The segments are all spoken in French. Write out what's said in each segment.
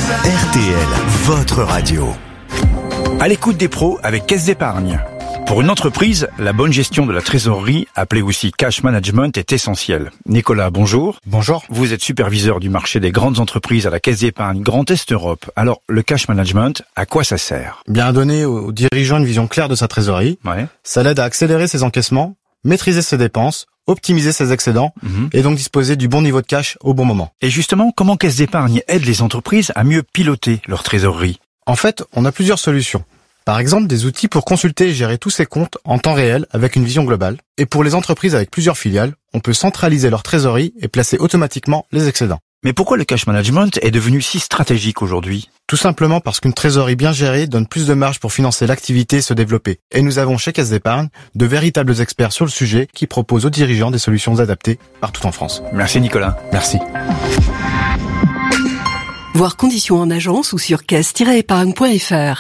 RTL, votre radio. À l'écoute des pros avec Caisse d'Épargne. Pour une entreprise, la bonne gestion de la trésorerie, appelée aussi cash management, est essentielle. Nicolas, bonjour. Bonjour. Vous êtes superviseur du marché des grandes entreprises à la Caisse d'Épargne Grand Est Europe. Alors, le cash management, à quoi ça sert? Bien donner aux dirigeants une vision claire de sa trésorerie. Ouais. Ça l'aide à accélérer ses encaissements, maîtriser ses dépenses, optimiser ses excédents et donc disposer du bon niveau de cash au bon moment. Et justement, comment Caisse d'Épargne aide les entreprises à mieux piloter leur trésorerie? En fait, on a plusieurs solutions. Par exemple, des outils pour consulter et gérer tous ses comptes en temps réel avec une vision globale. Et pour les entreprises avec plusieurs filiales, on peut centraliser leur trésorerie et placer automatiquement les excédents. Mais pourquoi le cash management est devenu si stratégique aujourd'hui? Tout simplement parce qu'une trésorerie bien gérée donne plus de marge pour financer l'activité et se développer. Et nous avons chez Caisse d'Épargne de véritables experts sur le sujet qui proposent aux dirigeants des solutions adaptées partout en France. Merci Nicolas. Merci. Voir conditions en agence ou sur caisse-épargne.fr.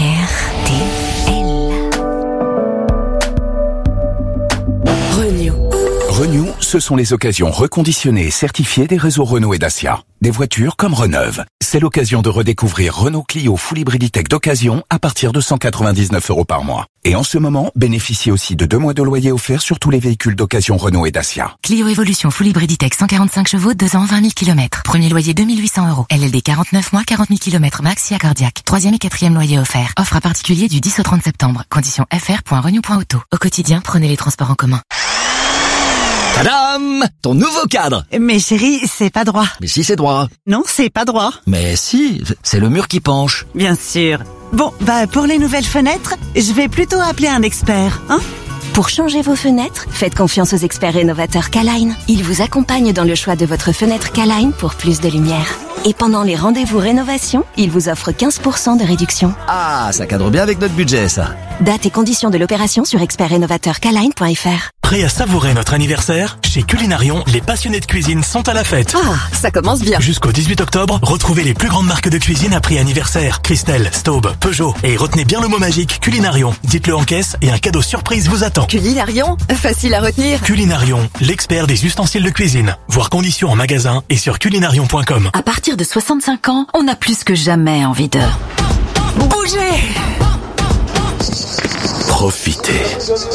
Renew, ce sont les occasions reconditionnées et certifiées des réseaux Renault et Dacia. Des voitures comme reneuves. C'est l'occasion de redécouvrir Renault Clio Full Hybrid Tech d'occasion à partir de 199 € par mois. Et en ce moment, bénéficiez aussi de 2 mois de loyer offert sur tous les véhicules d'occasion Renault et Dacia. Clio Evolution Full Hybrid Tech 145 chevaux, 2 ans, 20 000 km. Premier loyer 2 800 €. LLD 49 mois, 40 000 km max, SIA cardiaque. 3e et 4e loyer offert. Offre à particulier du 10 au 30 septembre. Conditions fr.renew.auto. Au quotidien, prenez les transports en commun. Tadam! Ton nouveau cadre! Mais chérie, c'est pas droit. Mais si, c'est droit. Non, c'est pas droit. Mais si, c'est le mur qui penche. Bien sûr. Bon, pour les nouvelles fenêtres, je vais plutôt appeler un expert, hein? Pour changer vos fenêtres, faites confiance aux experts rénovateurs K-Line. Ils vous accompagnent dans le choix de votre fenêtre K-Line pour plus de lumière. Et pendant les rendez-vous rénovation, ils vous offrent 15% de réduction. Ah, ça cadre bien avec notre budget, ça. Date et conditions de l'opération sur expertrénovateurkline.fr. Prêt à savourer notre anniversaire? Chez Culinarion, les passionnés de cuisine sont à la fête. Ah, ça commence bien. Jusqu'au 18 octobre, retrouvez les plus grandes marques de cuisine à prix anniversaire. Christelle, Staub, Peugeot. Et retenez bien le mot magique Culinarion. Dites-le en caisse et un cadeau surprise vous attend. Culinarion, facile à retenir. Culinarion, l'expert des ustensiles de cuisine. Voir conditions en magasin et sur culinarion.com. À partir de 65 ans, on a plus que jamais envie de Bouger. Profitez.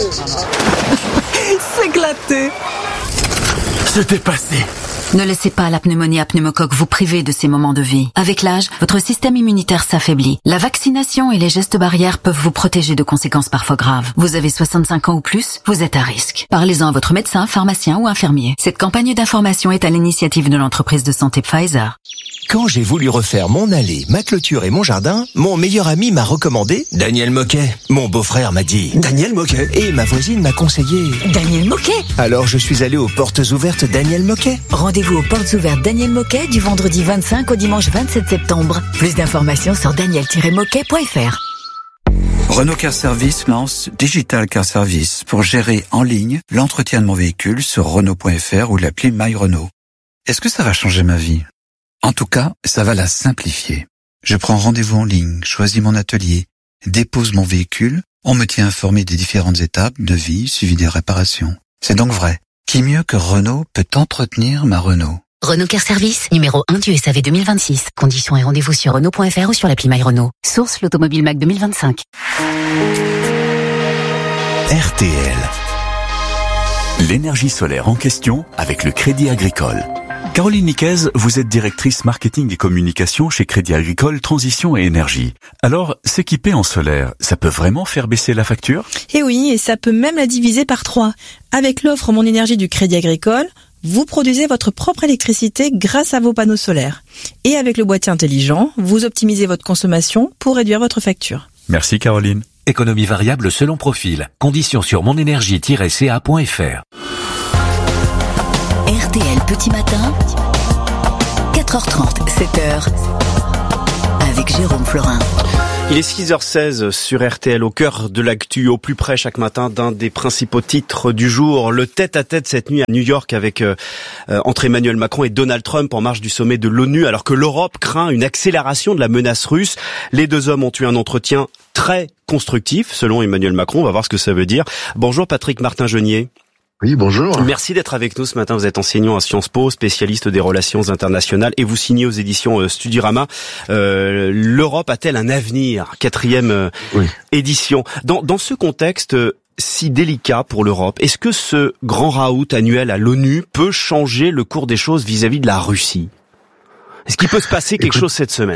S'éclater. C'était passé. Ne laissez pas la pneumonie à pneumocoque vous priver de ces moments de vie. Avec l'âge, votre système immunitaire s'affaiblit. La vaccination et les gestes barrières peuvent vous protéger de conséquences parfois graves. Vous avez 65 ans ou plus, vous êtes à risque. Parlez-en à votre médecin, pharmacien ou infirmier. Cette campagne d'information est à l'initiative de l'entreprise de santé Pfizer. Quand j'ai voulu refaire mon allée, ma clôture et mon jardin, mon meilleur ami m'a recommandé Daniel Moquet. Mon beau-frère m'a dit Daniel Moquet. Et ma voisine m'a conseillé Daniel Moquet. Alors je suis allé aux portes ouvertes Daniel Moquet. Rendez-vous aux portes ouvertes Daniel Moquet du vendredi 25 au dimanche 27 septembre. Plus d'informations sur daniel-moquet.fr. Renault Car Service lance Digital Car Service pour gérer en ligne l'entretien de mon véhicule sur Renault.fr ou l'appli My Renault. Est-ce que ça va changer ma vie? En tout cas, ça va la simplifier. Je prends rendez-vous en ligne, choisis mon atelier, dépose mon véhicule, on me tient informé des différentes étapes, devis, suivi des réparations. C'est donc vrai. Qui mieux que Renault peut entretenir ma Renault? Renault Car Service, numéro 1 du SAV 2026. Conditions et rendez-vous sur Renault.fr ou sur l'appli My Renault. Source l'Automobile Mac 2025. RTL. L'énergie solaire en question avec le Crédit Agricole. Caroline Niquez, vous êtes directrice marketing et communication chez Crédit Agricole Transition et Énergie. Alors, s'équiper en solaire, ça peut vraiment faire baisser la facture? Eh oui, et ça peut même la diviser par 3. Avec l'offre Mon Énergie du Crédit Agricole, vous produisez votre propre électricité grâce à vos panneaux solaires. Et avec le boîtier intelligent, vous optimisez votre consommation pour réduire votre facture. Merci Caroline. Économie variable selon profil. Conditions sur monénergie-ca.fr. RTL Petit Matin, 4h30, 7h, avec Jérôme Florin. Il est 6h16 sur RTL, au cœur de l'actu, au plus près chaque matin d'un des principaux titres du jour. Le tête-à-tête cette nuit à New York avec entre Emmanuel Macron et Donald Trump en marge du sommet de l'ONU, alors que l'Europe craint une accélération de la menace russe. Les deux hommes ont eu un entretien très constructif, selon Emmanuel Macron. On va voir ce que ça veut dire. Bonjour Patrick Martin-Genier. Oui, bonjour. Merci d'être avec nous ce matin. Vous êtes enseignant à Sciences Po, spécialiste des relations internationales et vous signez aux éditions Studurama. L'Europe a-t-elle un avenir ? 4e édition. Dans ce contexte si délicat pour l'Europe, est-ce que ce grand raout annuel à l'ONU peut changer le cours des choses vis-à-vis de la Russie ? Est-ce qu'il peut se passer quelque chose cette semaine ?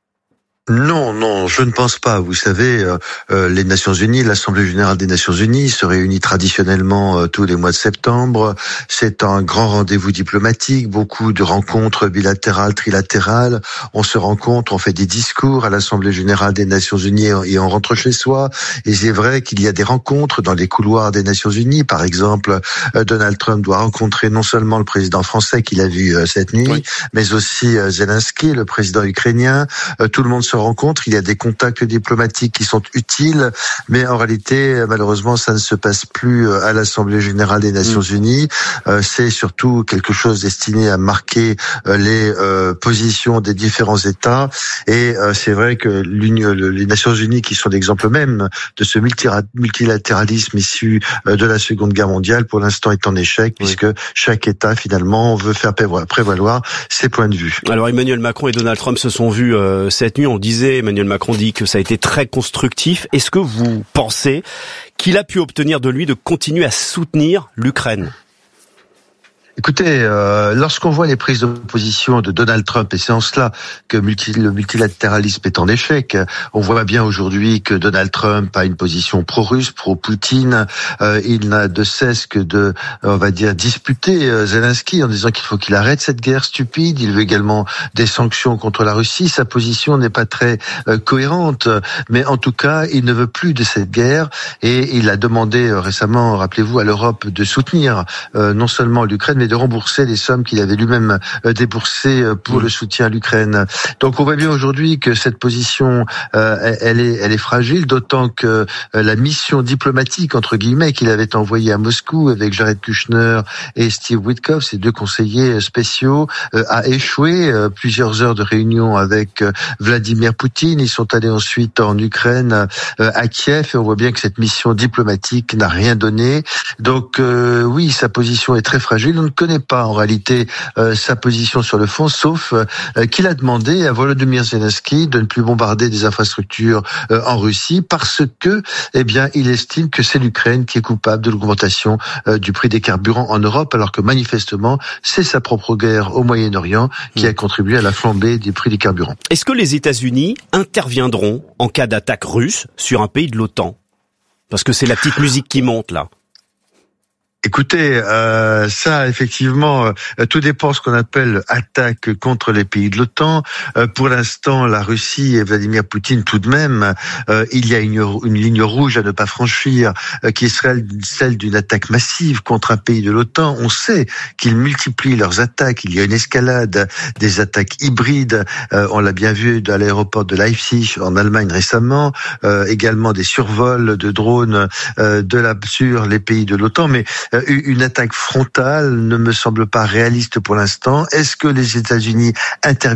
Non, je ne pense pas. Vous savez, les Nations Unies, l'Assemblée Générale des Nations Unies se réunit traditionnellement tous les mois de septembre. C'est un grand rendez-vous diplomatique, beaucoup de rencontres bilatérales, trilatérales. On se rencontre, on fait des discours à l'Assemblée Générale des Nations Unies et on rentre chez soi. Et c'est vrai qu'il y a des rencontres dans les couloirs des Nations Unies. Par exemple, Donald Trump doit rencontrer non seulement le président français qu'il a vu cette nuit, mais aussi Zelensky, le président ukrainien. Tout le monde se rencontre, il y a des contacts diplomatiques qui sont utiles, mais en réalité, malheureusement, ça ne se passe plus à l'Assemblée Générale des Nations Unies. C'est surtout quelque chose destiné à marquer les positions des différents États. Et c'est vrai que les Nations Unies, qui sont l'exemple même de ce multilatéralisme issu de la Seconde Guerre mondiale, pour l'instant est en échec, puisque chaque État, finalement, veut faire prévaloir ses points de vue. Alors Emmanuel Macron et Donald Trump se sont vus cette nuit. On disait, Emmanuel Macron dit que ça a été très constructif. Est-ce que vous pensez qu'il a pu obtenir de lui de continuer à soutenir l'Ukraine ? Écoutez, lorsqu'on voit les prises de position de Donald Trump, et c'est en cela que le multilatéralisme est en échec, on voit bien aujourd'hui que Donald Trump a une position pro-russe, pro-Poutine. Il n'a de cesse que de, on va dire, disputer Zelensky en disant qu'il faut qu'il arrête cette guerre stupide. Il veut également des sanctions contre la Russie. Sa position n'est pas très cohérente, mais en tout cas, il ne veut plus de cette guerre et il a demandé récemment, rappelez-vous, à l'Europe de soutenir non seulement l'Ukraine, mais de rembourser les sommes qu'il avait lui-même déboursées pour le soutien à l'Ukraine. Donc on voit bien aujourd'hui que cette position, elle est fragile, d'autant que la mission diplomatique, entre guillemets, qu'il avait envoyée à Moscou avec Jared Kushner et Steve Witkoff, ces deux conseillers spéciaux, a échoué. Plusieurs heures de réunion avec Vladimir Poutine. Ils sont allés ensuite en Ukraine, à Kiev, et on voit bien que cette mission diplomatique n'a rien donné. Donc oui, sa position est très fragile. On ne connaît pas en réalité sa position sur le fond, sauf qu'il a demandé à Volodymyr Zelensky de ne plus bombarder des infrastructures en Russie parce que, eh bien, il estime que c'est l'Ukraine qui est coupable de l'augmentation du prix des carburants en Europe, alors que manifestement, c'est sa propre guerre au Moyen-Orient qui a contribué à la flambée des prix des carburants. Est-ce que les États-Unis interviendront en cas d'attaque russe sur un pays de l'OTAN ? Parce que c'est la petite musique qui monte là. Écoutez, ça effectivement, tout dépend de ce qu'on appelle attaque contre les pays de l'OTAN. Pour l'instant, la Russie et Vladimir Poutine, tout de même, il y a une ligne rouge à ne pas franchir, qui serait celle d'une attaque massive contre un pays de l'OTAN. On sait qu'ils multiplient leurs attaques. Il y a une escalade des attaques hybrides. On l'a bien vu à l'aéroport de Leipzig en Allemagne récemment. Également des survols de drones sur les pays de l'OTAN. Mais une attaque frontale ne me semble pas réaliste pour l'instant. Est-ce que les États-Unis interviendraient ?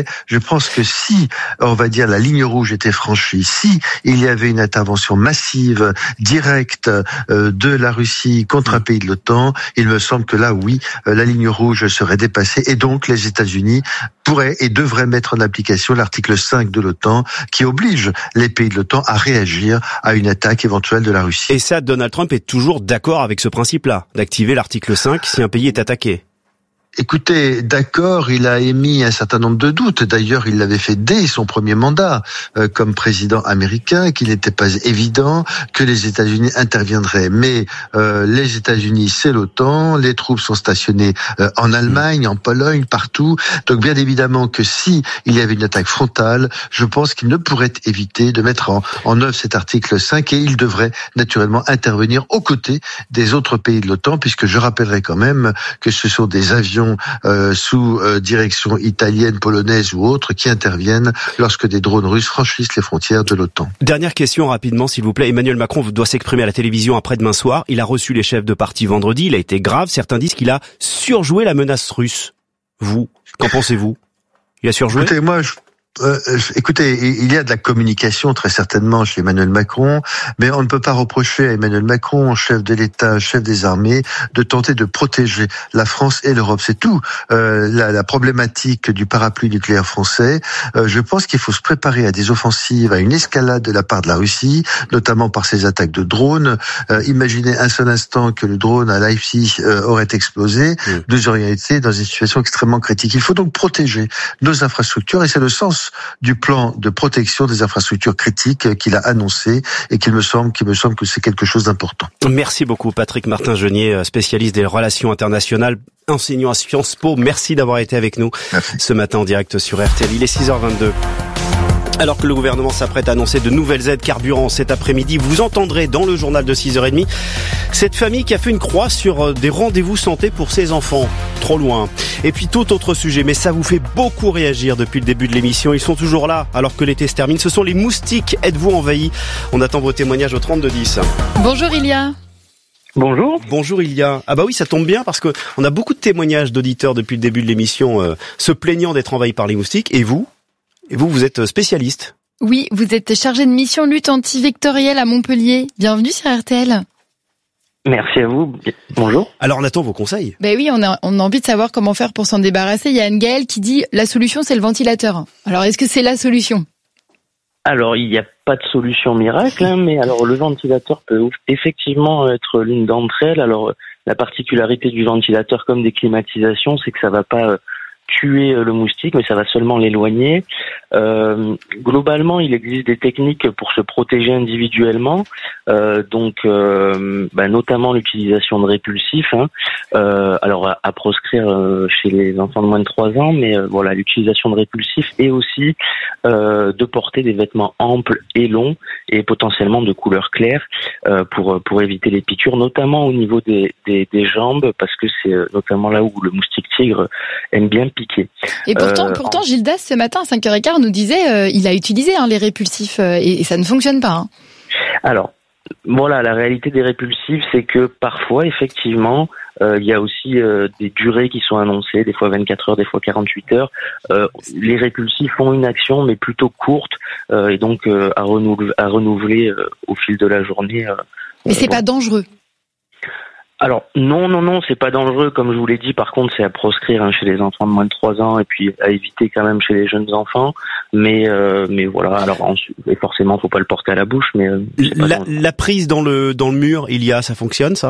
Je pense que si, on va dire, la ligne rouge était franchie, si il y avait une intervention massive, directe de la Russie contre un pays de l'OTAN, il me semble que là, oui, la ligne rouge serait dépassée et donc les États-Unis pourraient et devraient mettre en application l'article 5 de l'OTAN qui oblige les pays de l'OTAN à réagir à une attaque éventuelle de la Russie. Et ça, Donald Trump est toujours d'accord avec ce principe-là, d'activer l'article 5 si un pays est attaqué. Écoutez, d'accord, il a émis un certain nombre de doutes. D'ailleurs, il l'avait fait dès son premier mandat comme président américain, qu'il n'était pas évident que les États-Unis interviendraient. Mais les États-Unis, c'est l'OTAN, les troupes sont stationnées en Allemagne, en Pologne, partout. Donc bien évidemment que si il y avait une attaque frontale, je pense qu'il ne pourrait éviter de mettre en œuvre cet article 5 et il devrait naturellement intervenir aux côtés des autres pays de l'OTAN, puisque je rappellerai quand même que ce sont des avions sous direction italienne, polonaise ou autre qui interviennent lorsque des drones russes franchissent les frontières de l'OTAN. Dernière question rapidement s'il vous plaît. Emmanuel Macron doit s'exprimer à la télévision après-demain soir. Il a reçu les chefs de parti vendredi. Il a été grave. Certains disent qu'il a surjoué la menace russe. Vous, qu'en pensez-vous ? Il a surjoué ? Écoutez, moi, Écoutez, il y a de la communication très certainement chez Emmanuel Macron, mais on ne peut pas reprocher à Emmanuel Macron, chef de l'État, chef des armées, de tenter de protéger la France et l'Europe. C'est tout. La problématique du parapluie nucléaire français, je pense qu'il faut se préparer à des offensives, à une escalade de la part de la Russie, notamment par ses attaques de drones. Imaginez un seul instant que le drone à Leipzig aurait explosé, nous aurions été dans une situation extrêmement critique. Il faut donc protéger nos infrastructures et c'est le sens du plan de protection des infrastructures critiques qu'il a annoncé et qu'il me semble que c'est quelque chose d'important. Merci beaucoup Patrick Martin-Genier, spécialiste des relations internationales, enseignant à Sciences Po. Merci d'avoir été avec nous ce matin en direct sur RTL. Il est 6h22. Alors que le gouvernement s'apprête à annoncer de nouvelles aides carburant cet après-midi, vous entendrez dans le journal de 6h30 cette famille qui a fait une croix sur des rendez-vous santé pour ses enfants. Trop loin. Et puis tout autre sujet, mais ça vous fait beaucoup réagir depuis le début de l'émission. Ils sont toujours là alors que l'été se termine. Ce sont les moustiques. Êtes-vous envahis ? On attend vos témoignages au 3210. Bonjour Ilia. Bonjour. Bonjour Ilia. Ah bah oui, ça tombe bien parce que on a beaucoup de témoignages d'auditeurs depuis le début de l'émission se plaignant d'être envahis par les moustiques. Et vous, vous êtes spécialiste. Oui, vous êtes chargé de mission lutte antivectorielle à Montpellier. Bienvenue sur RTL. Merci à vous. Bonjour. Alors on attend vos conseils. Ben oui, on a envie de savoir comment faire pour s'en débarrasser. Il y a Anne-Gaëlle qui dit la solution c'est le ventilateur. Alors est-ce que c'est la solution ? Alors il n'y a pas de solution miracle, mais alors le ventilateur peut effectivement être l'une d'entre elles. Alors la particularité du ventilateur comme des climatisations, c'est que ça va pas tuer le moustique, mais ça va seulement l'éloigner. Globalement, il existe des techniques pour se protéger individuellement, notamment l'utilisation de répulsifs. Alors à proscrire chez les enfants de moins de 3 ans, mais voilà, l'utilisation de répulsifs et aussi de porter des vêtements amples et longs et potentiellement de couleur claire pour éviter les piqûres, notamment au niveau des jambes, parce que c'est notamment là où le moustique tigre aime bien piquer. Et pourtant Gildas, ce matin à 5h15, nous disait il a utilisé les répulsifs et ça ne fonctionne pas. Alors, voilà, la réalité des répulsifs, c'est que parfois, effectivement, il y a aussi des durées qui sont annoncées, des fois 24 heures, des fois 48 heures. Les répulsifs ont une action, mais plutôt courte, et donc à renouveler au fil de la journée. Mais c'est pas dangereux. Alors non, c'est pas dangereux comme je vous l'ai dit. Par contre, c'est à proscrire chez les enfants de moins de 3 ans et puis à éviter quand même chez les jeunes enfants. Mais voilà. Alors et forcément, faut pas le porter à la bouche. Mais la prise dans le mur, ça fonctionne ça ?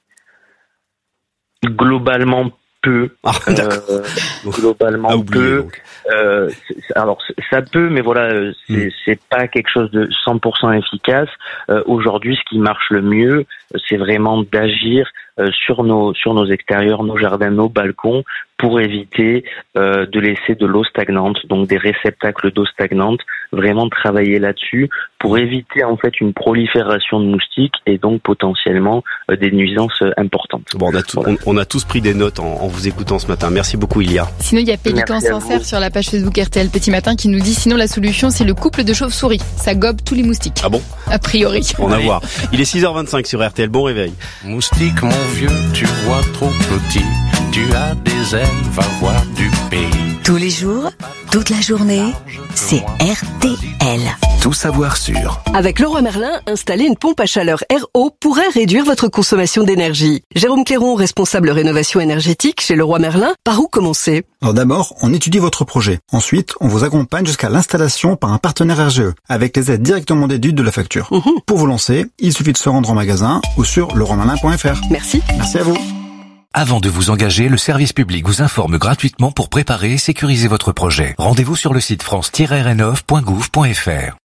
Globalement peu. Globalement peu. Alors ça peut, mais voilà, c'est pas quelque chose de 100% efficace. Aujourd'hui, ce qui marche le mieux, c'est vraiment d'agir sur nos extérieurs, nos jardins, nos balcons, pour éviter de laisser de l'eau stagnante, donc des réceptacles d'eau stagnante. Vraiment travailler là-dessus pour éviter en fait une prolifération de moustiques et donc potentiellement des nuisances importantes. Bon, on a tous pris des notes en vous écoutant ce matin. Merci beaucoup, Ilia. Sinon, il y a Pélican Sincère sur la page Facebook RTL Petit Matin qui nous dit sinon la solution c'est le couple de chauves-souris. Ça gobe tous les moustiques. Ah bon ? A priori. On va voir. Il est 6h25 sur RTL. Bon réveil. Moustique, mon vieux, tu vois trop petit. Tu as des ailes, va voir du pays. Tous les jours, toute la journée, c'est RTL. Tout savoir sur. Avec Leroy Merlin, installer une pompe à chaleur RO pourrait réduire votre consommation d'énergie. Jérôme Cléron, responsable rénovation énergétique chez Leroy Merlin, par où commencer ? Alors d'abord, on étudie votre projet. Ensuite, on vous accompagne jusqu'à l'installation par un partenaire RGE, avec les aides directement déduites de la facture. Pour vous lancer, il suffit de se rendre en magasin ou sur leroymerlin.fr. Merci. Merci à vous. Avant de vous engager, le service public vous informe gratuitement pour préparer et sécuriser votre projet. Rendez-vous sur le site france-rénov.gouv.fr.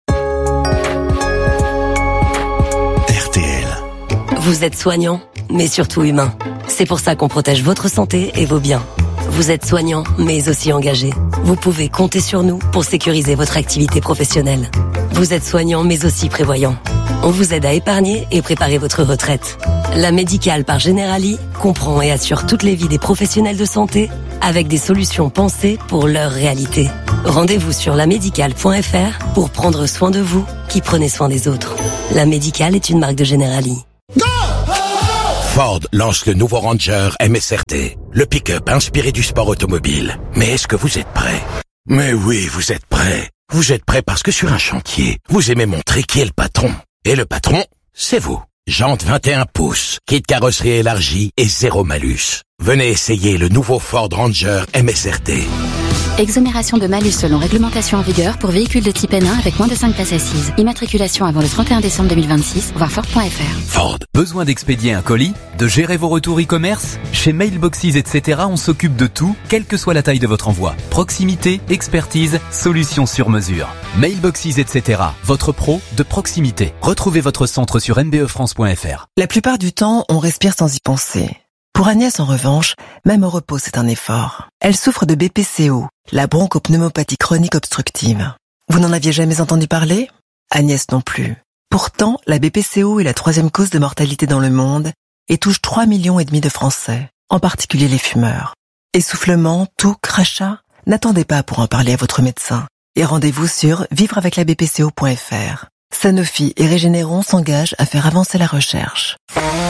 RTL. Vous êtes soignant, mais surtout humain. C'est pour ça qu'on protège votre santé et vos biens. Vous êtes soignant, mais aussi engagé. Vous pouvez compter sur nous pour sécuriser votre activité professionnelle. Vous êtes soignant, mais aussi prévoyant. On vous aide à épargner et préparer votre retraite. La Médicale par Generali comprend et assure toutes les vies des professionnels de santé avec des solutions pensées pour leur réalité. Rendez-vous sur lamédicale.fr pour prendre soin de vous qui prenez soin des autres. La Médicale est une marque de Generali. Ford lance le nouveau Ranger MSRT, le pick-up inspiré du sport automobile. Mais est-ce que vous êtes prêts ? Mais oui, vous êtes prêts. Vous êtes prêts parce que sur un chantier, vous aimez montrer qui est le patron. Et le patron, c'est vous. Jantes 21 pouces, kit carrosserie élargie et zéro malus. Venez essayer le nouveau Ford Ranger MSRT. Exonération de malus selon réglementation en vigueur pour véhicules de type N1 avec moins de 5 places assises. Immatriculation avant le 31 décembre 2026, voir Ford.fr. Ford. Besoin d'expédier un colis? De gérer vos retours e-commerce? Chez Mailboxes, etc., on s'occupe de tout, quelle que soit la taille de votre envoi. Proximité, expertise, solution sur mesure. Mailboxes, etc., votre pro de proximité. Retrouvez votre centre sur mbefrance.fr. La plupart du temps, on respire sans y penser. Pour Agnès, en revanche, même au repos, c'est un effort. Elle souffre de BPCO, la bronchopneumopathie chronique obstructive. Vous n'en aviez jamais entendu parler? Agnès non plus. Pourtant, la BPCO est la 3e cause de mortalité dans le monde et touche 3,5 millions de Français, en particulier les fumeurs. Essoufflement, toux, crachat? N'attendez pas pour en parler à votre médecin. Et rendez-vous sur vivreaveclabpco.fr. Sanofi et Régénéron s'engagent à faire avancer la recherche.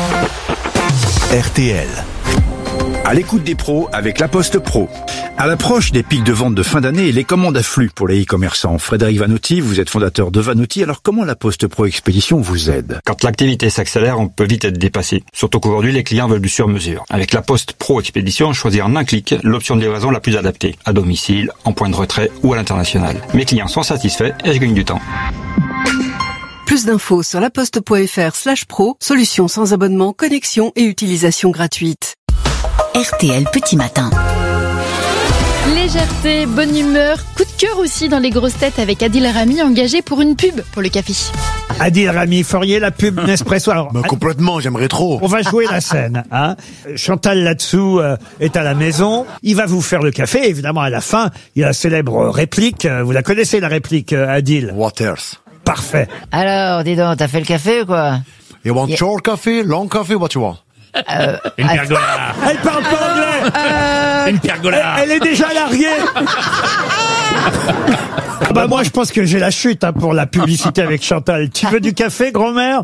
RTL. À l'écoute des pros avec La Poste Pro. À l'approche des pics de vente de fin d'année, les commandes affluent pour les e-commerçants. Frédéric Vanotti, vous êtes fondateur de Vanotti. Alors comment La Poste Pro Expédition vous aide? Quand l'activité s'accélère, on peut vite être dépassé. Surtout qu'aujourd'hui, les clients veulent du sur-mesure. Avec La Poste Pro Expédition, choisir en un clic l'option de livraison la plus adaptée. À domicile, en point de retrait ou à l'international. Mes clients sont satisfaits et je gagne du temps. Plus d'infos sur laposte.fr/pro, solution sans abonnement, connexion et utilisation gratuite. RTL Petit Matin. Légèreté, bonne humeur, coup de cœur aussi dans les grosses têtes avec Adil Rami engagé pour une pub pour le café. Adil Rami, feriez la pub Nespresso. Alors, complètement, j'aimerais trop. On va jouer la scène. Hein. Chantal là-dessous est à la maison. Il va vous faire le café. Évidemment, à la fin, il y a la célèbre réplique. Vous la connaissez, la réplique, Adil? Waters. Parfait. Alors, dis donc, t'as fait le café ou quoi? You want short coffee, long coffee, what you want? Une pergola. Elle parle pas anglais. Une pergola. Elle est déjà larguée. Bah moi je pense que j'ai la chute pour la publicité avec Chantal. Tu veux du café, grand-mère?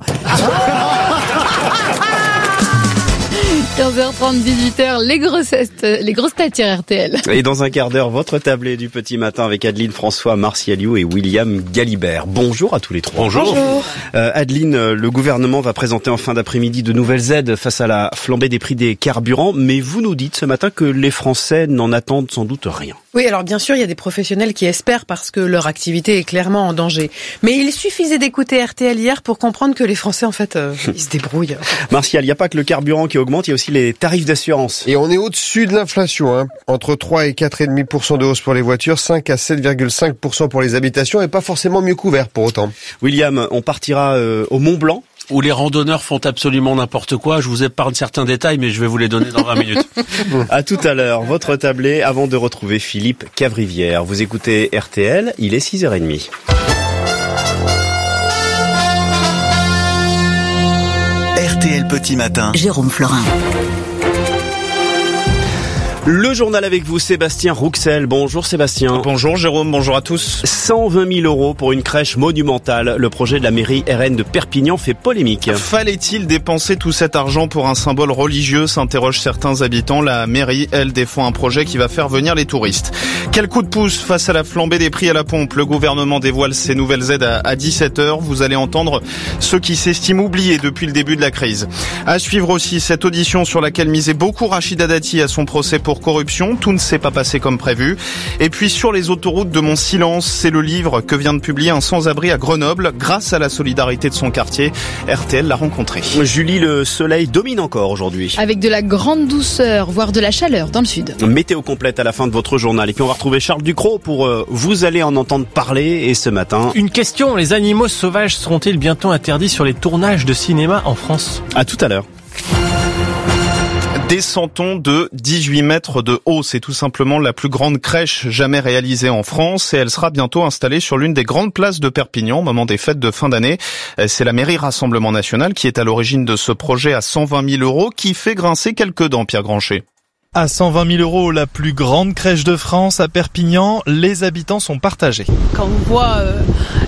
15h30, 18h, les grosses têtes sur RTL. Et dans un quart d'heure, votre tablé du petit matin avec Adeline François, Martialiou et William Galibert. Bonjour à tous les trois. Bonjour. Adeline, le gouvernement va présenter en fin d'après-midi de nouvelles aides face à la flambée des prix des carburants, mais vous nous dites ce matin que les Français n'en attendent sans doute rien. Oui, alors bien sûr, il y a des professionnels qui espèrent parce que leur activité est clairement en danger. Mais il suffisait d'écouter RTL hier pour comprendre que les Français, en fait, ils se débrouillent. Martial, il n'y a pas que le carburant qui augmente, il y a aussi les tarifs d'assurance. Et on est au-dessus de l'inflation, hein. Entre 3 et 4,5% de hausse pour les voitures, 5 à 7,5% pour les habitations et pas forcément mieux couvert pour autant. William, on partira au Mont Blanc. Où les randonneurs font absolument n'importe quoi. Je vous épargne certains détails, mais je vais vous les donner dans 20 minutes. À tout à l'heure, votre tablé, avant de retrouver Philippe Cavrivière. Vous écoutez RTL, il est 6h30. RTL Petit Matin. Jérôme Florin. Le journal avec vous, Sébastien Rouxel. Bonjour Sébastien. Bonjour Jérôme, bonjour à tous. 120 000 € pour une crèche monumentale. Le projet de la mairie RN de Perpignan fait polémique. Fallait-il dépenser tout cet argent pour un symbole religieux, s'interrogent certains habitants. La mairie, elle, défend un projet qui va faire venir les touristes. Quel coup de pouce face à la flambée des prix à la pompe. Le gouvernement dévoile ses nouvelles aides à 17h. Vous allez entendre ceux qui s'estiment oubliés depuis le début de la crise. À suivre aussi cette audition sur laquelle misait beaucoup Rachida Dati à son procès pour corruption. Tout ne s'est pas passé comme prévu. Et puis sur les autoroutes de mon silence, c'est le livre que vient de publier un sans-abri à Grenoble. Grâce à la solidarité de son quartier, RTL l'a rencontré. Julie, le soleil domine encore aujourd'hui. Avec de la grande douceur, voire de la chaleur dans le sud. Météo complète à la fin de votre journal. Et puis on va retrouver Charles Ducrot pour vous allez en entendre parler. Et ce matin... Une question, les animaux sauvages seront-ils bientôt interdits sur les tournages de cinéma en France? À tout à l'heure. Des santons de 18 mètres de haut. C'est tout simplement la plus grande crèche jamais réalisée en France et elle sera bientôt installée sur l'une des grandes places de Perpignan au moment des fêtes de fin d'année. C'est la mairie Rassemblement National qui est à l'origine de ce projet à 120 000 € qui fait grincer quelques dents, Pierre Granchet. À 120 000 €, la plus grande crèche de France à Perpignan, les habitants sont partagés. Quand on voit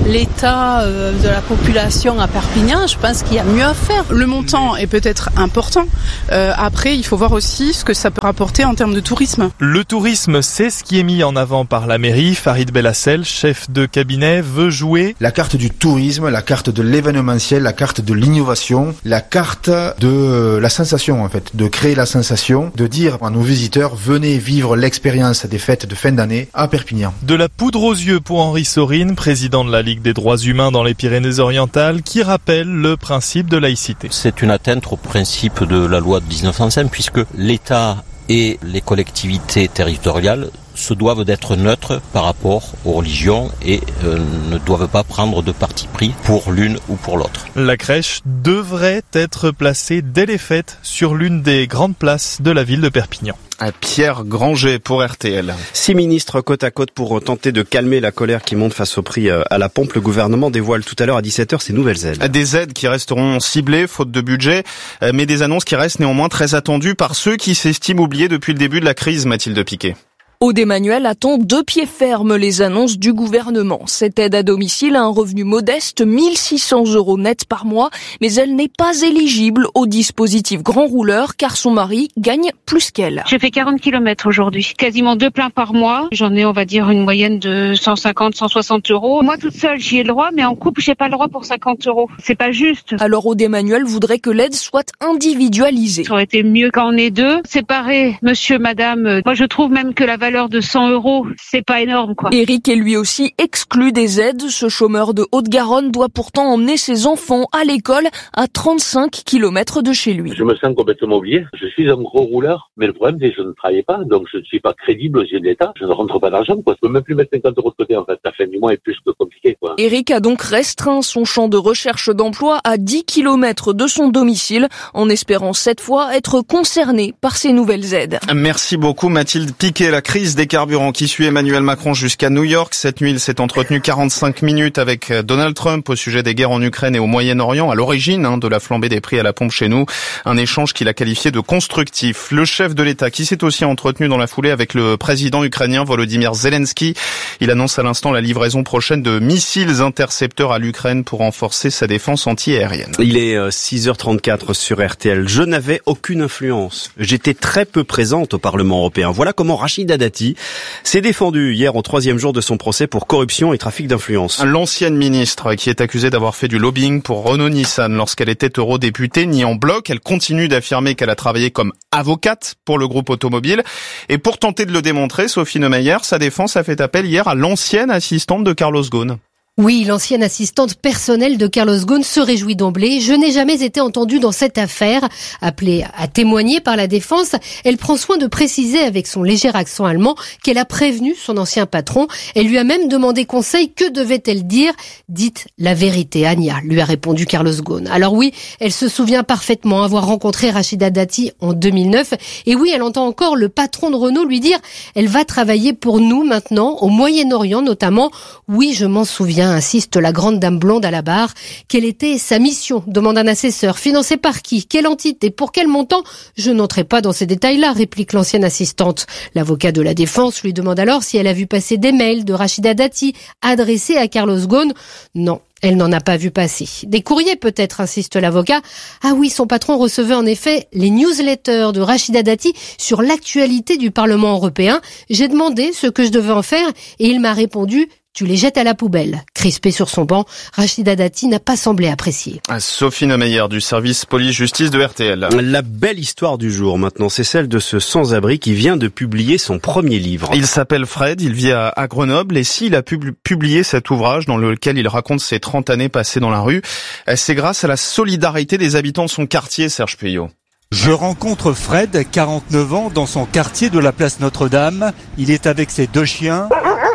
l'état de la population à Perpignan, je pense qu'il y a mieux à faire. Le montant est peut-être important. Après, il faut voir aussi ce que ça peut rapporter en termes de tourisme. Le tourisme, c'est ce qui est mis en avant par la mairie. Farid Bellassel, chef de cabinet, veut jouer la carte du tourisme, la carte de l'événementiel, la carte de l'innovation, la carte de la sensation en fait, de créer la sensation, de dire à nos visiteurs, venez vivre l'expérience des fêtes de fin d'année à Perpignan. De la poudre aux yeux pour Henri Sorine, président de la Ligue des droits humains dans les Pyrénées-Orientales, qui rappelle le principe de laïcité. C'est une atteinte au principe de la loi de 1905 puisque l'État et les collectivités territoriales se doivent d'être neutres par rapport aux religions et ne doivent pas prendre de parti pris pour l'une ou pour l'autre. La crèche devrait être placée dès les fêtes sur l'une des grandes places de la ville de Perpignan. À Pierre Granger pour RTL. 6 ministres côte à côte pour tenter de calmer la colère qui monte face au prix à la pompe. Le gouvernement dévoile tout à l'heure à 17h ses nouvelles aides. Des aides qui resteront ciblées, faute de budget, mais des annonces qui restent néanmoins très attendues par ceux qui s'estiment oubliés depuis le début de la crise, Mathilde Piquet. Aude Emmanuel attend de pied ferme les annonces du gouvernement. Cette aide à domicile a un revenu modeste, 1 600 € net par mois, mais elle n'est pas éligible au dispositif grand rouleur car son mari gagne plus qu'elle. J'ai fait 40 km aujourd'hui, quasiment 2 pleins par mois. J'en ai, on va dire, une moyenne de 150, 160 €. Moi, toute seule, j'y ai le droit, mais en couple, j'ai pas le droit pour 50 €. C'est pas juste. Alors Aude Emmanuel voudrait que l'aide soit individualisée. Ça aurait été mieux quand on est deux, séparés, monsieur, madame. Moi, je trouve même que la valeur de 100 €, c'est pas énorme, quoi. Eric est lui aussi exclu des aides. Ce chômeur de Haute-Garonne doit pourtant emmener ses enfants à l'école à 35 km de chez lui. Je me sens complètement oublié. Je suis un gros rouleur, mais le problème c'est que je ne travaille pas, donc je ne suis pas crédible aux yeux de l'État. Je ne rentre pas d'argent, quoi. Je peux même plus mettre 50 € de côté, en fait. La fin du mois est plus que compliquée, quoi. Eric a donc restreint son champ de recherche d'emploi à 10 km de son domicile, en espérant cette fois être concerné par ces nouvelles aides. Merci beaucoup Mathilde Piquet. La crise des carburants qui suit Emmanuel Macron jusqu'à New York. Cette nuit, il s'est entretenu 45 minutes avec Donald Trump au sujet des guerres en Ukraine et au Moyen-Orient, à l'origine de la flambée des prix à la pompe chez nous. Un échange qu'il a qualifié de constructif. Le chef de l'État qui s'est aussi entretenu dans la foulée avec le président ukrainien Volodymyr Zelensky. Il annonce à l'instant la livraison prochaine de missiles intercepteurs à l'Ukraine pour renforcer sa défense anti-aérienne. Il est 6h34 sur RTL. Je n'avais aucune influence. J'étais très peu présente au Parlement européen. Voilà comment Rachida Dati s'est défendue hier au 3e jour de son procès pour corruption et trafic d'influence. L'ancienne ministre qui est accusée d'avoir fait du lobbying pour Renault-Nissan lorsqu'elle était eurodéputée nie en bloc. Elle continue d'affirmer qu'elle a travaillé comme avocate pour le groupe automobile. Et pour tenter de le démontrer, Sophie Neumayer, sa défense a fait appel hier à l'ancienne assistante de Carlos Ghosn. Oui, l'ancienne assistante personnelle de Carlos Ghosn se réjouit d'emblée. Je n'ai jamais été entendue dans cette affaire. Appelée à témoigner par la défense, elle prend soin de préciser avec son léger accent allemand qu'elle a prévenu son ancien patron. Elle lui a même demandé conseil. Que devait-elle dire? Dites la vérité, Anya, lui a répondu Carlos Ghosn. Alors oui, elle se souvient parfaitement avoir rencontré Rachida Dati en 2009. Et oui, elle entend encore le patron de Renault lui dire « Elle va travailler pour nous maintenant, au Moyen-Orient notamment. » Oui, je m'en souviens, insiste la grande dame blonde à la barre. Quelle était sa mission? Demande un assesseur. Financé par qui? Quelle entité? Pour quel montant? Je n'entrerai pas dans ces détails-là, réplique l'ancienne assistante. L'avocat de la défense lui demande alors si elle a vu passer des mails de Rachida Dati adressés à Carlos Ghosn. Non. Elle n'en a pas vu passer. Des courriers peut-être, insiste l'avocat. Ah oui, son patron recevait en effet les newsletters de Rachida Dati sur l'actualité du Parlement européen. J'ai demandé ce que je devais en faire et il m'a répondu « Tu les jettes à la poubelle ». Crispée sur son banc, Rachida Dati n'a pas semblé apprécier. Sophie Neumayer du service police-justice de RTL. La belle histoire du jour maintenant, c'est celle de ce sans-abri qui vient de publier son premier livre. Il s'appelle Fred, il vit à Grenoble et s'il a publié cet ouvrage dans lequel il raconte ses 30 années passées dans la rue, c'est grâce à la solidarité des habitants de son quartier, Serge Puyot. Je rencontre Fred, 49 ans, dans son quartier de la place Notre-Dame. Il est avec ses 2 chiens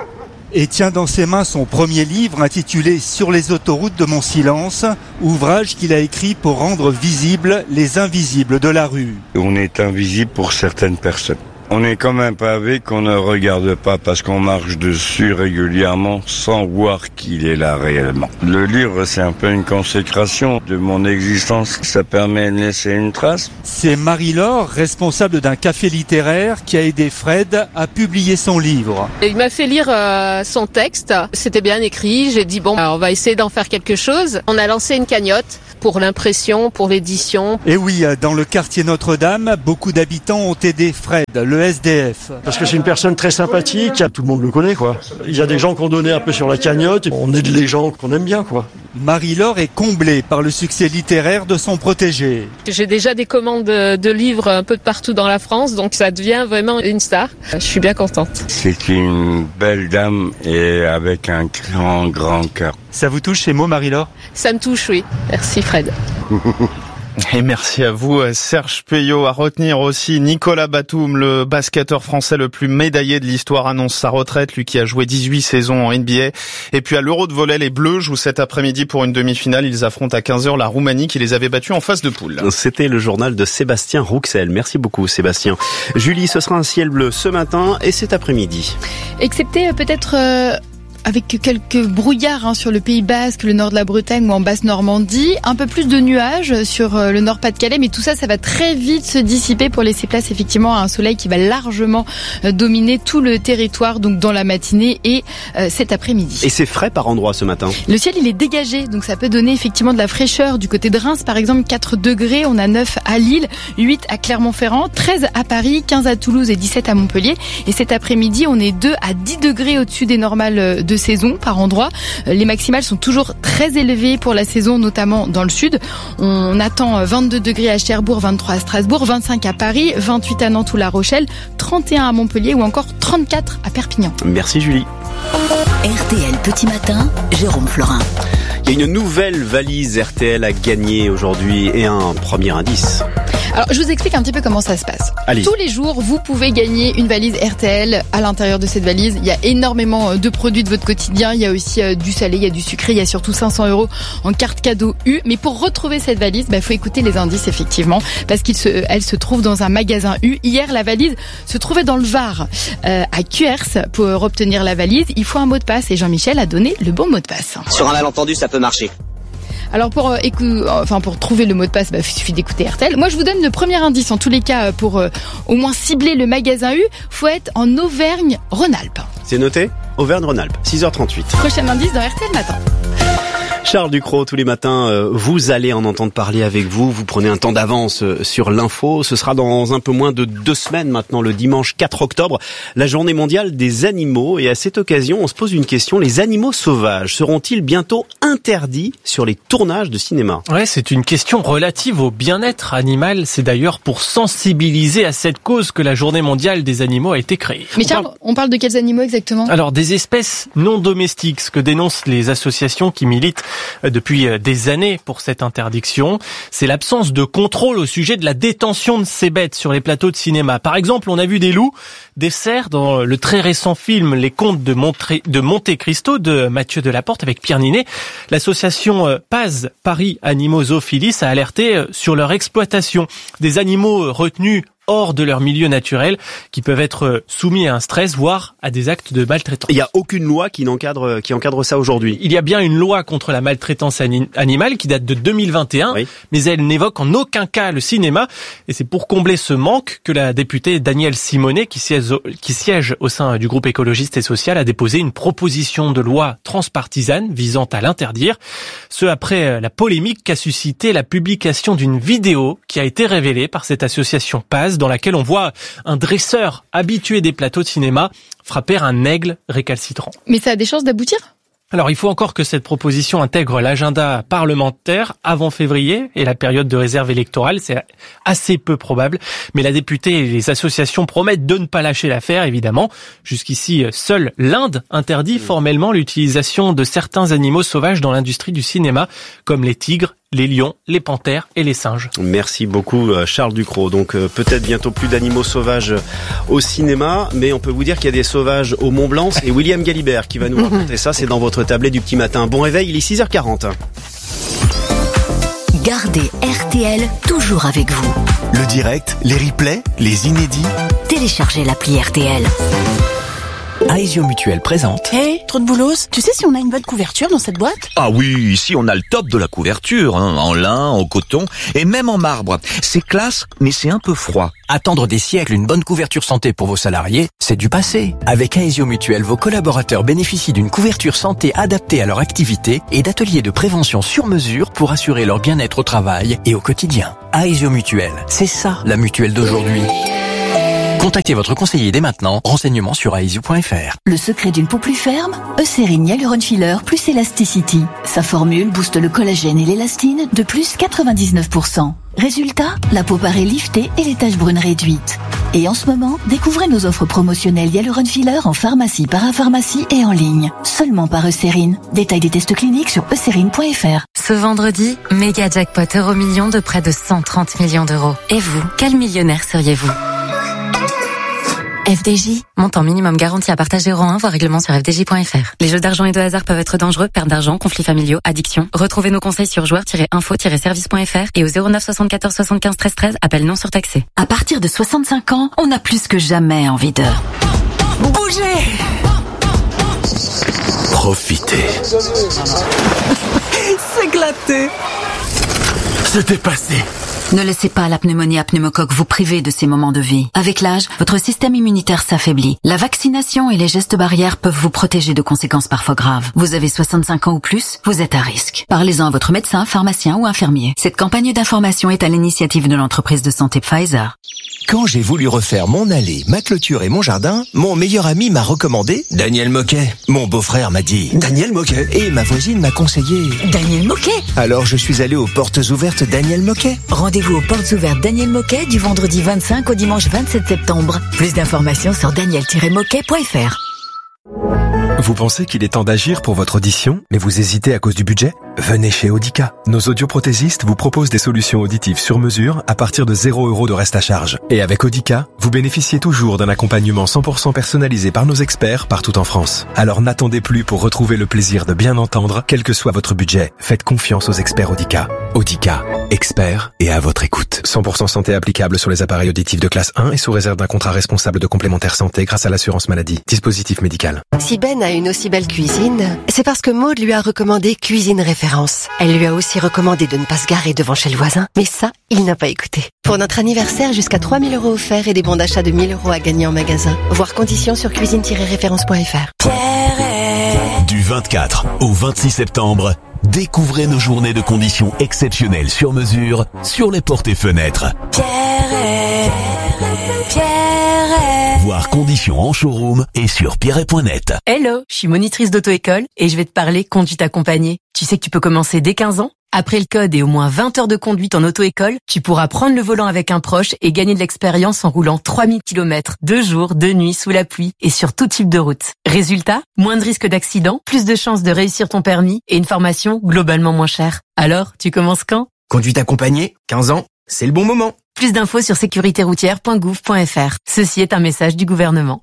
et tient dans ses mains son premier livre intitulé « Sur les autoroutes de mon silence », ouvrage qu'il a écrit pour rendre visibles les invisibles de la rue. On est invisible pour certaines personnes. On est comme un pavé qu'on ne regarde pas parce qu'on marche dessus régulièrement sans voir qu'il est là réellement. Le livre, c'est un peu une consécration de mon existence. Ça permet de laisser une trace. C'est Marie-Laure, responsable d'un café littéraire, qui a aidé Fred à publier son livre. Il m'a fait lire son texte. C'était bien écrit. J'ai dit bon, on va essayer d'en faire quelque chose. On a lancé une cagnotte pour l'impression, pour l'édition. Et oui, dans le quartier Notre-Dame, beaucoup d'habitants ont aidé Fred, le SDF. Parce que c'est une personne très sympathique, tout le monde le connaît, quoi. Il y a des gens qui ont donné un peu sur la cagnotte, on aide les gens qu'on aime bien, quoi. Marie-Laure est comblée par le succès littéraire de son protégé. J'ai déjà des commandes de livres un peu de partout dans la France, donc ça devient vraiment une star. Je suis bien contente. C'est une belle dame et avec un grand cœur. Ça vous touche ces mots, Marie-Laure? Ça me touche, oui. Merci Fred. Et merci à vous, Serge Payot. À retenir aussi, Nicolas Batum, le basketteur français le plus médaillé de l'histoire, annonce sa retraite, lui qui a joué 18 saisons en NBA. Et puis à l'Euro de volley, les Bleus jouent cet après-midi pour une demi-finale. Ils affrontent à 15h la Roumanie qui les avait battus en phase de poule. C'était le journal de Sébastien Rouxel. Merci beaucoup, Sébastien. Julie, ce sera un ciel bleu ce matin et cet après-midi. Excepté peut-être... avec quelques brouillards sur le Pays Basque, le nord de la Bretagne ou en Basse-Normandie. Un peu plus de nuages sur le Nord-Pas-de-Calais, mais tout ça, ça va très vite se dissiper pour laisser place effectivement à un soleil qui va largement dominer tout le territoire, donc dans la matinée et cet après-midi. Et c'est frais par endroit ce matin. Le ciel, il est dégagé, donc ça peut donner effectivement de la fraîcheur. Du côté de Reims, par exemple, 4 degrés, on a 9 à Lille, 8 à Clermont-Ferrand, 13 à Paris, 15 à Toulouse et 17 à Montpellier. Et cet après-midi, on est 2 à 10 degrés au-dessus des normales de saison par endroit. Les maximales sont toujours très élevées pour la saison, notamment dans le sud. On attend 22 degrés à Cherbourg, 23 à Strasbourg, 25 à Paris, 28 à Nantes ou La Rochelle, 31 à Montpellier ou encore 34 à Perpignan. Merci Julie. RTL Petit Matin, Jérôme Florin. Il y a une nouvelle valise RTL à gagner aujourd'hui et un premier indice. Alors, je vous explique un petit peu comment ça se passe. Allez. Tous les jours, vous pouvez gagner une valise RTL. À l'intérieur de cette valise, il y a énormément de produits de votre quotidien. Il y a aussi du salé, il y a du sucré, il y a surtout 500 € en carte cadeau U. Mais pour retrouver cette valise, faut écouter les indices, effectivement, parce qu'elle se trouve dans un magasin U. Hier, la valise se trouvait dans le Var, à Cuers. Pour obtenir la valise, il faut un mot de passe et Jean-Michel a donné le bon mot de passe. Sur un malentendu, ça peut marcher. Alors pour trouver le mot de passe, il suffit d'écouter RTL. Moi je vous donne le premier indice en tous les cas pour au moins cibler le magasin U. Faut être en Auvergne-Rhône-Alpes. C'est noté, Auvergne-Rhône-Alpes, 6h38. Prochain indice dans RTL Matin. Charles Ducrot, tous les matins, vous allez en entendre parler avec vous. Vous prenez un temps d'avance sur l'info. Ce sera dans un peu moins de 2 semaines maintenant, le dimanche 4 octobre, la journée mondiale des animaux. Et à cette occasion, on se pose une question. Les animaux sauvages seront-ils bientôt interdits sur les tournages de cinéma? Ouais, c'est une question relative au bien-être animal. C'est d'ailleurs pour sensibiliser à cette cause que la journée mondiale des animaux a été créée. Mais Charles, on parle de quels animaux exactement? Alors, des espèces non domestiques, ce que dénoncent les associations qui militent depuis des années pour cette interdiction, c'est l'absence de contrôle au sujet de la détention de ces bêtes sur les plateaux de cinéma. Par exemple, on a vu des loups, des cerfs dans le très récent film Les Contes de Monte Cristo de Mathieu Delaporte avec Pierre Ninet. L'association PAZ, Paris Animaux Zoophilis, a alerté sur leur exploitation. Des animaux retenus hors de leur milieu naturel, qui peuvent être soumis à un stress, voire à des actes de maltraitance. Il n'y a aucune loi qui encadre ça aujourd'hui. Il y a bien une loi contre la maltraitance animale qui date de 2021, oui, mais elle n'évoque en aucun cas le cinéma. Et c'est pour combler ce manque que la députée Danielle Simonet, qui siège au sein du groupe écologiste et social, a déposé une proposition de loi transpartisane visant à l'interdire. Ce après la polémique qu'a suscité la publication d'une vidéo qui a été révélée par cette association PAZ, dans laquelle on voit un dresseur habitué des plateaux de cinéma frapper un aigle récalcitrant. Mais ça a des chances d'aboutir ? Alors, il faut encore que cette proposition intègre l'agenda parlementaire avant février et la période de réserve électorale. C'est assez peu probable. Mais la députée et les associations promettent de ne pas lâcher l'affaire, évidemment. Jusqu'ici, seule l'Inde interdit formellement l'utilisation de certains animaux sauvages dans l'industrie du cinéma, comme les tigres, les lions, les panthères et les singes. Merci beaucoup Charles Ducrot. Donc peut-être bientôt plus d'animaux sauvages au cinéma, mais on peut vous dire qu'il y a des sauvages au Mont-Blanc. Et William Galibert qui va nous raconter ça, c'est dans votre tablette du petit matin. Bon réveil, il est 6h40. Gardez RTL toujours avec vous. Le direct, les replays, les inédits. Téléchargez l'appli RTL. Aesio Mutuel présente. Hey, trop de boulos. Tu sais si on a une bonne couverture dans cette boîte? Ah oui, ici on a le top de la couverture, en lin, en coton et même en marbre. C'est classe, mais c'est un peu froid. Attendre des siècles une bonne couverture santé pour vos salariés, c'est du passé. Avec Aesio Mutuel, vos collaborateurs bénéficient d'une couverture santé adaptée à leur activité et d'ateliers de prévention sur mesure pour assurer leur bien-être au travail et au quotidien. Aesio Mutuel, c'est ça la mutuelle d'aujourd'hui. Contactez votre conseiller dès maintenant. Renseignements sur aesio.fr. Le secret d'une peau plus ferme, Eucérine Hyaluron Filler plus Elasticity. Sa formule booste le collagène et l'élastine de plus 99%. Résultat, la peau paraît liftée et les taches brunes réduites. Et en ce moment, découvrez nos offres promotionnelles Hyaluron Filler en pharmacie, parapharmacie et en ligne. Seulement par Eucérine. Détail des tests cliniques sur eucérine.fr. Ce vendredi, méga jackpot Euromillions de près de 130 millions d'euros. Et vous, quel millionnaire seriez-vous ? FDJ, montant minimum garanti à partager rang 1, voire règlement sur fdj.fr. Les jeux d'argent et de hasard peuvent être dangereux, perte d'argent, conflits familiaux, addiction. Retrouvez nos conseils sur joueurs-info-service.fr et au 09 74 75 13 13, appel non surtaxé. À partir de 65 ans, on a plus que jamais envie de bouger. Profitez. S'éclater. Se dépasser. Ne laissez pas la pneumonie à pneumocoque vous priver de ces moments de vie. Avec l'âge, votre système immunitaire s'affaiblit. La vaccination et les gestes barrières peuvent vous protéger de conséquences parfois graves. Vous avez 65 ans ou plus, vous êtes à risque. Parlez-en à votre médecin, pharmacien ou infirmier. Cette campagne d'information est à l'initiative de l'entreprise de santé Pfizer. Quand j'ai voulu refaire mon allée, ma clôture et mon jardin, mon meilleur ami m'a recommandé Daniel Moquet. Mon beau-frère m'a dit Daniel Moquet. Et ma voisine m'a conseillé Daniel Moquet. Alors je suis allé aux portes ouvertes Daniel Moquet. Rendez-vous aux portes ouvertes Daniel Moquet du vendredi 25 au dimanche 27 septembre. Plus d'informations sur daniel-moquet.fr. Vous pensez qu'il est temps d'agir pour votre audition, mais vous hésitez à cause du budget ? Venez chez Audica. Nos audioprothésistes vous proposent des solutions auditives sur mesure à partir de 0 € de reste à charge. Et avec Audica, vous bénéficiez toujours d'un accompagnement 100% personnalisé par nos experts partout en France. Alors n'attendez plus pour retrouver le plaisir de bien entendre, quel que soit votre budget. Faites confiance aux experts Audica. Audica, experts et à votre écoute. 100% santé applicable sur les appareils auditifs de classe 1 et sous réserve d'un contrat responsable de complémentaire santé grâce à l'assurance maladie. Dispositif médical. Si Ben a une aussi belle cuisine, c'est parce que Maud lui a recommandé Cuisine Référence. Elle lui a aussi recommandé de ne pas se garer devant chez le voisin. Mais ça, il n'a pas écouté. Pour notre anniversaire, jusqu'à 3 000 € offerts et des bons d'achat de 1 000 € à gagner en magasin. Voir conditions sur cuisine-référence.fr. Du 24 au 26 septembre, découvrez nos journées de conditions exceptionnelles sur mesure sur les portes et fenêtres. Voir conditions en showroom et sur pierret.net. Hello, je suis monitrice d'auto-école et je vais te parler conduite accompagnée. Tu sais que tu peux commencer dès 15 ans. Après le code et au moins 20 heures de conduite en auto-école, tu pourras prendre le volant avec un proche et gagner de l'expérience en roulant 3000 km, 2 jours, 2 nuits, sous la pluie et sur tout type de route. Résultat, moins de risques d'accident, plus de chances de réussir ton permis et une formation globalement moins chère. Alors, tu commences quand ? Conduite accompagnée, 15 ans, c'est le bon moment. Plus d'infos sur sécuritéroutière.gouv.fr. Ceci est un message du gouvernement.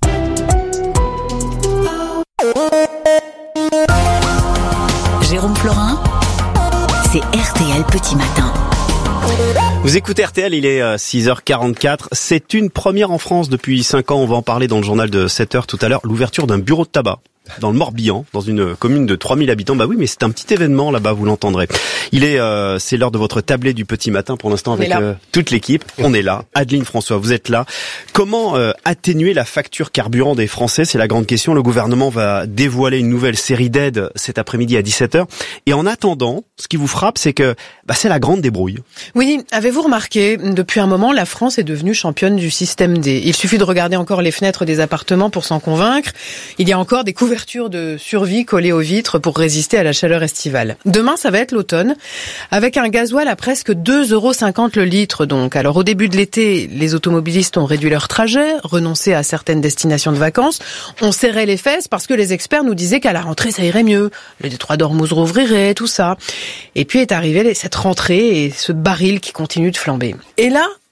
Jérôme Florin, c'est RTL Petit Matin. Vous écoutez RTL, il est 6h44. C'est une première en France depuis 5 ans. On va en parler dans le journal de 7h tout à l'heure. L'ouverture d'un bureau de tabac dans le Morbihan, dans une commune de 3000 habitants. Bah oui, mais c'est un petit événement là-bas, vous l'entendrez. C'est l'heure de votre tablé du petit matin pour l'instant avec toute l'équipe. On est là. Adeline, François, vous êtes là. Comment atténuer la facture carburant des Français ? C'est la grande question. Le gouvernement va dévoiler une nouvelle série d'aides cet après-midi à 17h. Et en attendant, ce qui vous frappe, c'est que c'est la grande débrouille. Oui, avez-vous remarqué, depuis un moment, la France est devenue championne du système D. Il suffit de regarder encore les fenêtres des appartements pour s'en convaincre. Il y a encore des couvertures de survie collées aux vitres pour résister à la chaleur estivale. Demain, ça va être l'automne, avec un gasoil à presque 2,50 € le litre donc. Alors au début de l'été, les automobilistes ont réduit leur trajet, renoncé à certaines destinations de vacances. On serrait les fesses parce que les experts nous disaient qu'à la rentrée, ça irait mieux. Le détroit d'Ormuz rouvrirait, tout ça. Et puis est arrivée cette rentrée et ce baril qui continue de flamber. Et là,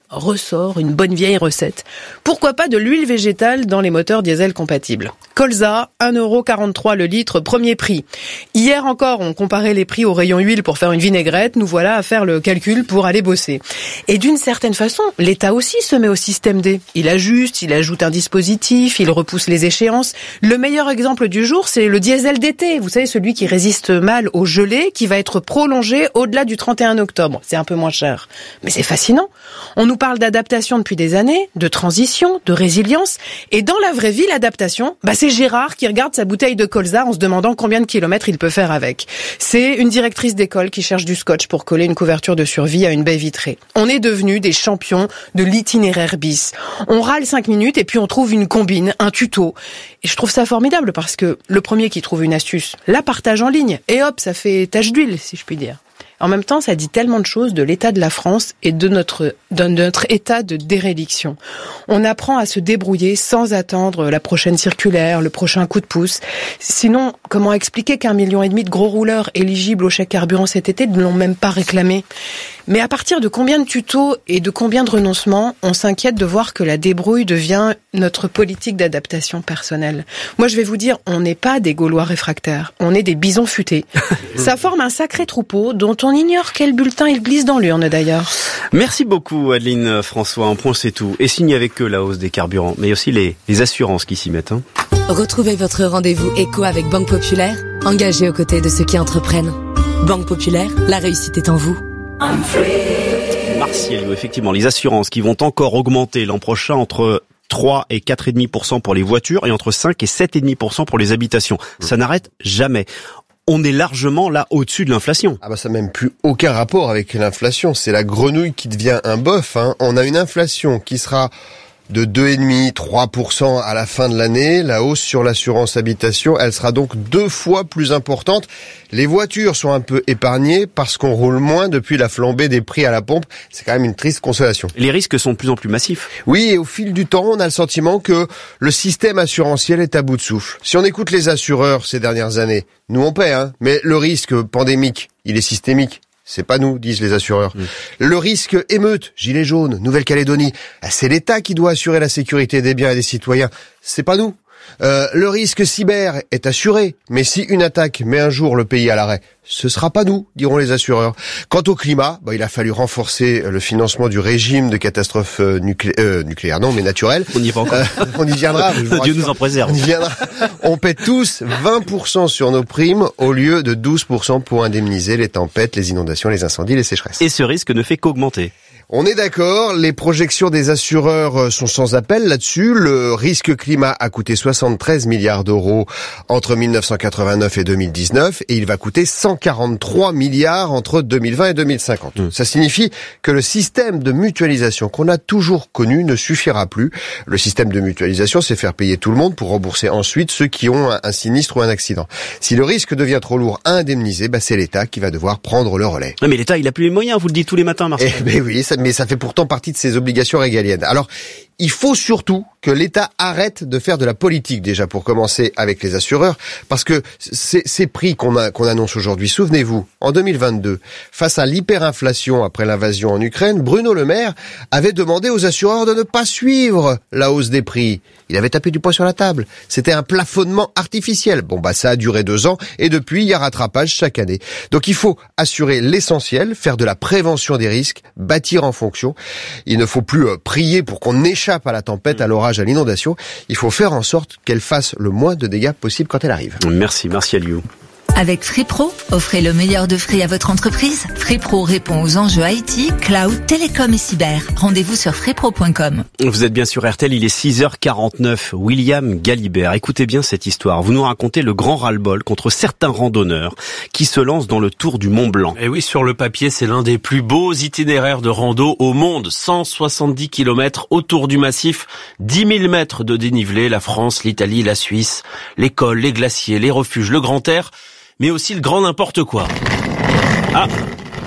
ressort une bonne vieille recette. Pourquoi pas de l'huile végétale dans les moteurs diesel compatibles? Colza, 1,43€ le litre, premier prix. Hier encore, on comparait les prix au rayon huile pour faire une vinaigrette. Nous voilà à faire le calcul pour aller bosser. Et d'une certaine façon, l'État aussi se met au système D. Il ajuste, il ajoute un dispositif, il repousse les échéances. Le meilleur exemple du jour, c'est le diesel d'été. Vous savez, celui qui résiste mal aux gelées, qui va être prolongé au-delà du 31 octobre. C'est un peu moins cher. Mais c'est fascinant. On nous parle d'adaptation depuis des années, de transition, de résilience. Et dans la vraie vie, l'adaptation, c'est Gérard qui regarde sa bouteille de colza en se demandant combien de kilomètres il peut faire avec. C'est une directrice d'école qui cherche du scotch pour coller une couverture de survie à une baie vitrée. On est devenus des champions de l'itinéraire bis. On râle 5 minutes et puis on trouve une combine, un tuto. Et je trouve ça formidable parce que le premier qui trouve une astuce la partage en ligne. Et hop, ça fait tache d'huile, si je puis dire. En même temps, ça dit tellement de choses de l'état de la France et de notre état de déréliction. On apprend à se débrouiller sans attendre la prochaine circulaire, le prochain coup de pouce. Sinon, comment expliquer qu'1,5 million de gros rouleurs éligibles au chèque carburant cet été ne l'ont même pas réclamé? Mais à partir de combien de tutos et de combien de renoncements, on s'inquiète de voir que la débrouille devient notre politique d'adaptation personnelle. Moi, je vais vous dire, on n'est pas des Gaulois réfractaires, on est des bisons futés. Ça forme un sacré troupeau dont on ignore quel bulletin il glisse dans l'urne d'ailleurs. Merci beaucoup Adeline François, un point c'est tout. Et signe avec eux la hausse des carburants, mais aussi les assurances qui s'y mettent. Retrouvez votre rendez-vous éco avec Banque Populaire, engagée aux côtés de ceux qui entreprennent. Banque Populaire, la réussite est en vous. Martial, effectivement, les assurances qui vont encore augmenter l'an prochain entre 3 et 4,5% pour les voitures et entre 5 et 7,5% pour les habitations. Ça n'arrête jamais. On est largement là au-dessus de l'inflation. Ça n'a même plus aucun rapport avec l'inflation. C'est la grenouille qui devient un bœuf. On a une inflation qui sera de 2,5-3% à la fin de l'année. La hausse sur l'assurance habitation, elle sera donc 2 fois plus importante. Les voitures sont un peu épargnées parce qu'on roule moins depuis la flambée des prix à la pompe. C'est quand même une triste consolation. Les risques sont de plus en plus massifs. Oui, et au fil du temps, on a le sentiment que le système assurantiel est à bout de souffle. Si on écoute les assureurs ces dernières années, nous on paie, mais le risque pandémique, il est systémique. C'est pas nous, disent les assureurs. Le risque émeute, gilets jaunes, Nouvelle-Calédonie, c'est l'État qui doit assurer la sécurité des biens et des citoyens. C'est pas nous. Le risque cyber est assuré, mais si une attaque met un jour le pays à l'arrêt, ce sera pas nous, diront les assureurs. Quant au climat, il a fallu renforcer le financement du régime de catastrophes nucléaires, non, mais naturelles. On y va encore. On y viendra. Dieu nous en préserve. On y viendra. On paie tous 20% sur nos primes au lieu de 12% pour indemniser les tempêtes, les inondations, les incendies, les sécheresses. Et ce risque ne fait qu'augmenter. On est d'accord, les projections des assureurs sont sans appel là-dessus. Le risque climat a coûté 73 milliards d'euros entre 1989 et 2019 et il va coûter 143 milliards entre 2020 et 2050. Ça signifie que le système de mutualisation qu'on a toujours connu ne suffira plus. Le système de mutualisation, c'est faire payer tout le monde pour rembourser ensuite ceux qui ont un sinistre ou un accident. Si le risque devient trop lourd à indemniser, c'est l'État qui va devoir prendre le relais. Mais l'État, il a plus les moyens, vous le dites tous les matins, Marcel. Oui, mais ça fait pourtant partie de ses obligations régaliennes. Alors, il faut surtout que l'État arrête de faire de la politique, déjà, pour commencer avec les assureurs, parce que ces prix qu'on annonce aujourd'hui, souvenez-vous, en 2022, face à l'hyperinflation après l'invasion en Ukraine, Bruno Le Maire avait demandé aux assureurs de ne pas suivre la hausse des prix. Il avait tapé du poing sur la table. C'était un plafonnement artificiel. Ça a duré 2 ans, et depuis, il y a rattrapage chaque année. Donc il faut assurer l'essentiel, faire de la prévention des risques, bâtir en fonction. Il ne faut plus prier pour qu'on échappe à la tempête, à l'orage, à l'inondation. Il faut faire en sorte qu'elle fasse le moins de dégâts possible quand elle arrive. Merci Aliou. Avec Free Pro, offrez le meilleur de Free à votre entreprise. Free Pro répond aux enjeux IT, cloud, télécom et cyber. Rendez-vous sur freepro.com. Vous êtes bien sur RTL, il est 6h49. William Galibert, écoutez bien cette histoire. Vous nous racontez le grand ras-le-bol contre certains randonneurs qui se lancent dans le Tour du Mont Blanc. Et oui, sur le papier, c'est l'un des plus beaux itinéraires de rando au monde. 170 km autour du massif, 10 000 mètres de dénivelé, la France, l'Italie, la Suisse, les cols, les glaciers, les refuges, le grand air, mais aussi le grand n'importe quoi.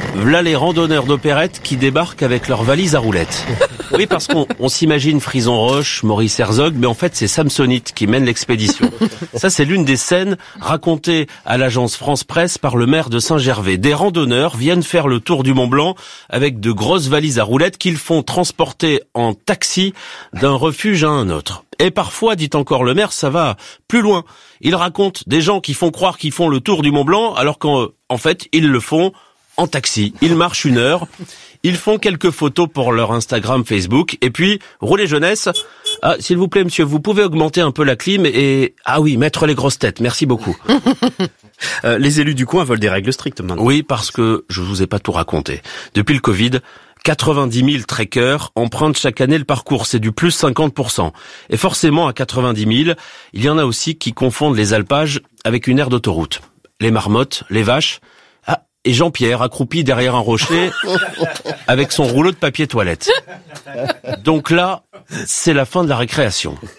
V'là les randonneurs d'opérette qui débarquent avec leurs valises à roulettes. Oui, parce qu'on s'imagine Frison Roche, Maurice Herzog, mais en fait c'est Samsonite qui mène l'expédition. Ça, c'est l'une des scènes racontées à l'agence France Presse par le maire de Saint-Gervais. Des randonneurs viennent faire le tour du Mont-Blanc avec de grosses valises à roulettes qu'ils font transporter en taxi d'un refuge à un autre. Et parfois, dit encore le maire, ça va plus loin. Il raconte des gens qui font croire qu'ils font le tour du Mont-Blanc alors qu'en fait, ils le font en taxi. Ils marchent 1 heure, ils font quelques photos pour leur Instagram, Facebook, et puis, roulez jeunesse. Ah, s'il vous plaît, monsieur, vous pouvez augmenter un peu la clim et... Ah oui, mettre les grosses têtes, merci beaucoup. Les élus du coin veulent des règles strictes maintenant. Oui, parce que je vous ai pas tout raconté. Depuis le Covid, 90 000 trekkers empruntent chaque année le parcours, c'est du plus 50%. Et forcément, à 90 000, il y en a aussi qui confondent les alpages avec une aire d'autoroute. Les marmottes, les vaches... Et Jean-Pierre accroupi derrière un rocher avec son rouleau de papier toilette. Donc là, c'est la fin de la récréation.